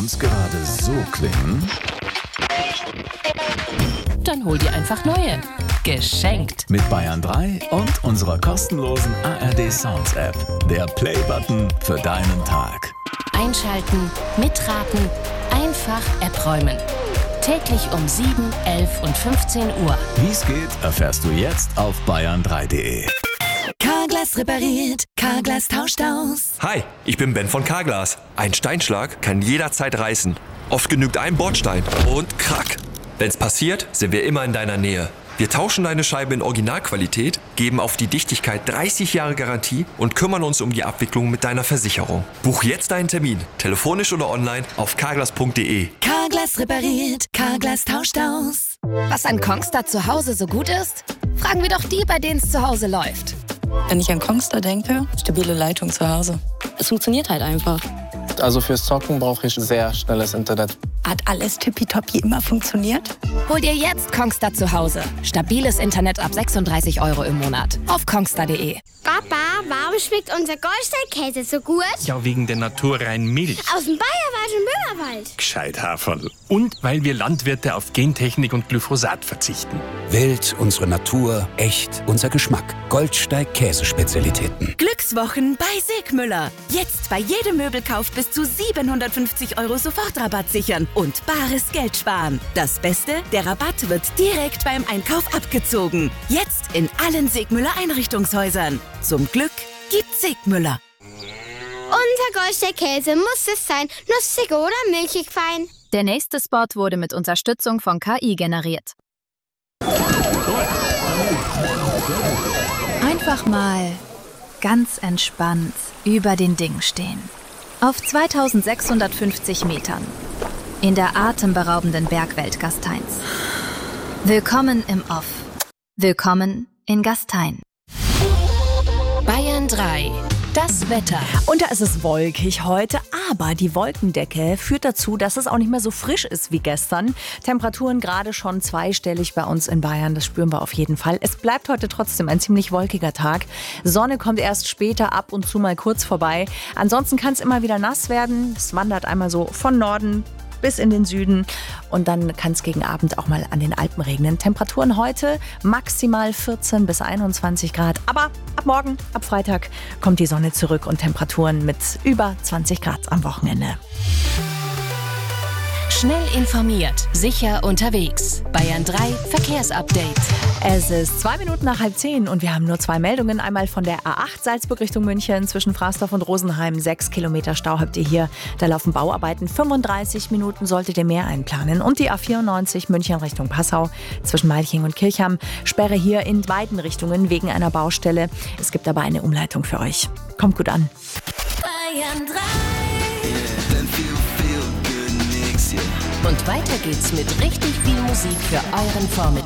Sounds gerade so klingen? Dann hol dir einfach neue. Geschenkt! Mit Bayern 3 und unserer kostenlosen ARD Sounds App. Der Play-Button für deinen Tag. Einschalten, mitraten, einfach App räumen. Täglich um 7, 11 und 15 Uhr. Wie es geht, erfährst du jetzt auf bayern3.de. Carglass repariert, Carglass tauscht aus. Hi, ich bin Ben von Carglass. Ein Steinschlag kann jederzeit reißen. Oft genügt ein Bordstein und krack. Wenn's passiert, sind wir immer in deiner Nähe. Wir tauschen deine Scheibe in Originalqualität, geben auf die Dichtigkeit 30 Jahre Garantie und kümmern uns um die Abwicklung mit deiner Versicherung. Buch jetzt deinen Termin, telefonisch oder online auf carglass.de. Carglass repariert, Carglass tauscht aus. Was an Kongstar zu Hause so gut ist? Fragen wir doch die, bei denen es zu Hause läuft. Wenn ich an Kongstar denke, stabile Leitung zu Hause. Es funktioniert halt einfach. Also fürs Zocken brauche ich sehr schnelles Internet. Hat alles tippitoppi immer funktioniert? Hol dir jetzt Kongstar zu Hause. Stabiles Internet ab 36 € im Monat. Auf kongstar.de. Papa, warum schmeckt unser Goldstein-Käse so gut? Ja, wegen der naturreinen Milch. Aus dem Bayerischen Böhmerwald. Gescheit Haferl. Und weil wir Landwirte auf Gentechnik und Glyphosat verzichten. Wild, unsere Natur, echt, unser Geschmack. Goldsteig Käsespezialitäten. Glückswochen bei Segmüller. Jetzt bei jedem Möbelkauf bis zu 750 € Sofortrabatt sichern und bares Geld sparen. Das Beste, der Rabatt wird direkt beim Einkauf abgezogen. Jetzt in allen Segmüller Einrichtungshäusern. Zum Glück gibt Segmüller. Unser Goldstein-Käse muss es sein. Nussig oder milchig fein. Der nächste Spot wurde mit Unterstützung von KI generiert. Einfach mal ganz entspannt über den Dingen stehen. Auf 2650 Metern. In der atemberaubenden Bergwelt Gasteins. Willkommen im Off. Willkommen in Gastein. Bayern 3. Das Wetter. Und da ist es wolkig heute, aber die Wolkendecke führt dazu, dass es auch nicht mehr so frisch ist wie gestern. Temperaturen gerade schon zweistellig bei uns in Bayern, das spüren wir auf jeden Fall. Es bleibt heute trotzdem ein ziemlich wolkiger Tag. Sonne kommt erst später ab und zu mal kurz vorbei. Ansonsten kann es immer wieder nass werden. Es wandert einmal so von Norden bis in den Süden und dann kann es gegen Abend auch mal an den Alpen regnen. Temperaturen heute maximal 14 bis 21 Grad, aber ab morgen, ab Freitag kommt die Sonne zurück und Temperaturen mit über 20 Grad am Wochenende. Schnell informiert, sicher unterwegs. Bayern 3 Verkehrsupdate. Es ist 2 Minuten nach 9:30 und wir haben nur 2 Meldungen. Einmal von der A8 Salzburg Richtung München zwischen Fraßdorf und Rosenheim. 6 Kilometer Stau habt ihr hier. Da laufen Bauarbeiten. 35 Minuten solltet ihr mehr einplanen. Und die A94 München Richtung Passau zwischen Malching und Kirchham. Sperre hier in beiden Richtungen wegen einer Baustelle. Es gibt aber eine Umleitung für euch. Kommt gut an. Bayern 3. Und weiter geht's mit richtig viel Musik für euren Vormittag.